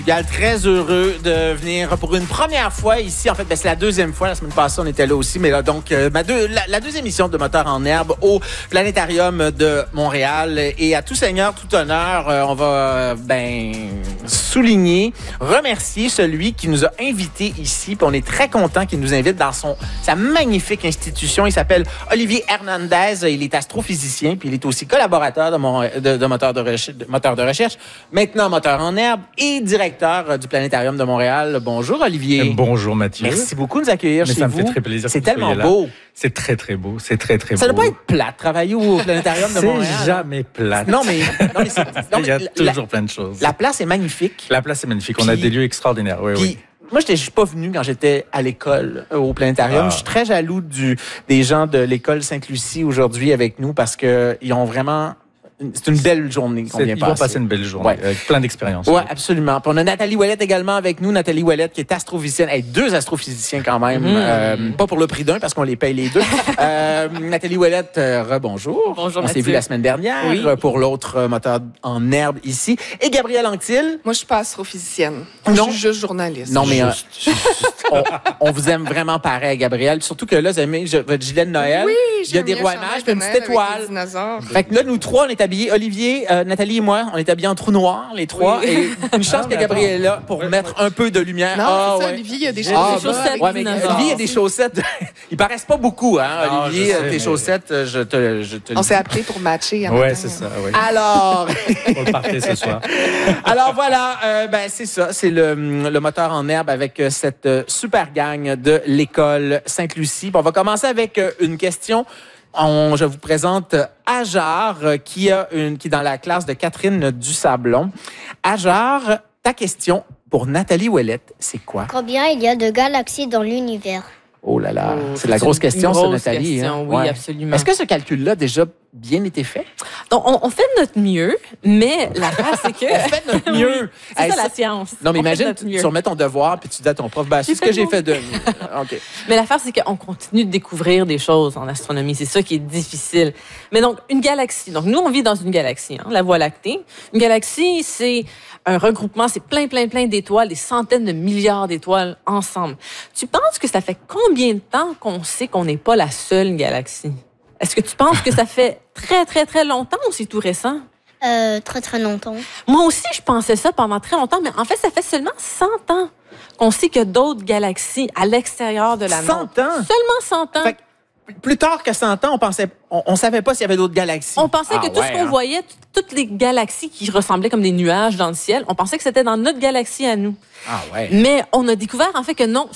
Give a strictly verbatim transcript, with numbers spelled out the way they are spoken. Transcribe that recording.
Gal, très heureux de venir pour une première fois ici. En fait, ben, c'est la deuxième fois. La semaine passée, on était là aussi. Mais là, donc, euh, ma deux, la, la deuxième émission de Moteurs en herbe au Planétarium de Montréal. Et à tout seigneur, tout honneur, euh, on va euh, ben souligner, remercier celui qui nous a invités ici. Puis on est très content qu'il nous invite dans son sa magnifique institution. Il s'appelle Olivier Hernandez. Il est astrophysicien. Puis il est aussi collaborateur de, mon, de, de, moteur, de, recherche, de moteur de recherche. Maintenant, Moteur en herbe et directeur du Planétarium de Montréal. Bonjour, Olivier. Bonjour, Mathieu. Merci beaucoup de nous accueillir Mais chez ça vous. me fait très plaisir. C'est tellement beau. C'est très, très beau. C'est très, très ça beau. Ça doit pas être plat, travailler au Planétarium de Montréal. C'est jamais plat. Non, mais... Non, mais c'est, non, mais Il y a la, toujours plein de choses. La place est magnifique. La place est magnifique. Puis, on a des lieux extraordinaires. Oui, puis, oui. Moi, je ne suis pas venu quand j'étais à l'école euh, au Planétarium. Ah. Je suis très jaloux du, des gens de l'école Sainte-Lucie aujourd'hui avec nous parce qu'ils ont vraiment... C'est une belle journée qu'on vient passer. Ils vont passer une belle journée, ouais. Avec plein d'expériences. Oui, absolument. Puis on a Nathalie Ouellette également avec nous. Nathalie Ouellette qui est astrophysicienne. Hey, deux astrophysiciens quand même. Mmh. Euh, pas pour le prix d'un parce qu'on les paye les deux. euh, Nathalie Ouellette, euh, rebonjour. Bonjour, On s'est vu la semaine dernière oui. pour l'autre euh, moteur en herbe ici. Et Gabrielle Anctil. Moi, je suis pas astrophysicienne. Non. Je suis juste journaliste. Non, mais euh, on, on vous aime vraiment pareil, Gabrielle. Surtout que là, vous avez mis votre gilet de Noël. Oui, il y a des rois mages, une petite étoile. Fait que là, nous trois, on est habillés. Olivier, Euh, Nathalie et moi, on est habillés en trou noir, les trois. Oui. Et une chance que Gabriel est là pour ouais, mettre ouais. un peu de lumière. Non, ah, c'est ça, ouais. Olivier, il y a des ah, chaussettes. Ben, ouais, mais Olivier, il y a des chaussettes. Ils paraissent pas beaucoup, hein, non, Olivier. Sais, tes mais... chaussettes, je te, je te On s'est appelé pour matcher. Oui, c'est ça. Ouais. Alors. On le partait ce soir. Alors voilà, euh, ben, c'est ça. C'est le, le moteur en herbe avec cette super gang de l'école Sainte-Lucie. Bon, on va commencer avec une question. On, je vous présente Ajar, qui, a une, qui est dans la classe de Catherine Dusablon. Ajar, ta question pour Nathalie Ouellette, c'est quoi? Combien il y a de galaxies dans l'univers? Oh là là, oh, c'est la grosse question, ça, Nathalie. Question, hein? Oui, ouais. absolument. Est-ce que ce calcul-là a déjà bien été fait? Donc, on, on fait de notre mieux, mais l'affaire, c'est que... on fait de notre mieux! Oui, c'est hey, ça, la science. Non, mais on imagine, tu, tu remets ton devoir, puis tu dis à ton prof, ben, c'est ce que j'ai fait de mieux. Okay. Mais l'affaire, c'est qu'on continue de découvrir des choses en astronomie. C'est ça qui est difficile. Mais donc, une galaxie. Donc, nous, on vit dans une galaxie, hein, la Voie lactée. Une galaxie, c'est un regroupement, c'est plein, plein, plein d'étoiles, des centaines de milliards d'étoiles ensemble. Tu penses que ça fait combien de temps qu'on sait qu'on n'est pas la seule galaxie? Est-ce que tu penses que ça fait très, très, très longtemps ou c'est tout récent? Euh, très, très longtemps. Moi aussi, je pensais ça pendant très longtemps, mais en fait, ça fait seulement cent ans qu'on sait qu'il y a d'autres galaxies à l'extérieur de la nôtre. cent ans? Seulement cent ans. Fait plus tard que cent ans, on pensait, on, on savait pas s'il y avait d'autres galaxies. On pensait ah, que tout ouais, ce qu'on hein? voyait, toutes les galaxies qui ressemblaient comme des nuages dans le ciel, on pensait que c'était dans notre galaxie à nous. Ah ouais. Mais on a découvert en fait que non,